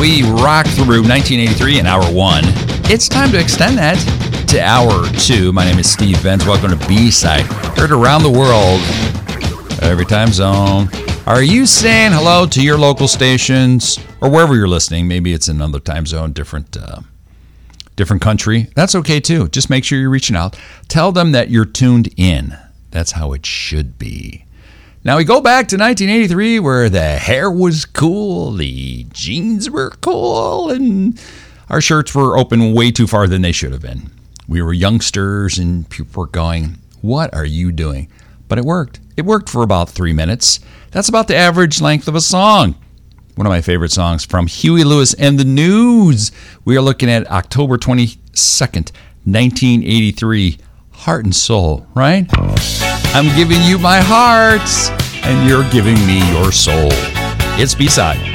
We rocked through 1983 in hour one. It's time to extend that to hour two. My name is Steve Benz. Welcome to B-Side. Heard around the world, every time zone. Are you saying hello to your local stations or wherever you're listening? Maybe it's another time zone, different country. That's okay too. Just make sure you're reaching out. Tell them that you're tuned in. That's how it should be. Now we go back to 1983 where the hair was cool, the jeans were cool, and our shirts were open way too far than they should have been. We were youngsters and people were going, what are you doing? But it worked. It worked for about 3 minutes. That's about the average length of a song. One of my favorite songs from Huey Lewis and the News. We are looking at October 22nd, 1983. Heart and Soul, right? I'm giving you my heart, and you're giving me your soul. It's B-Side.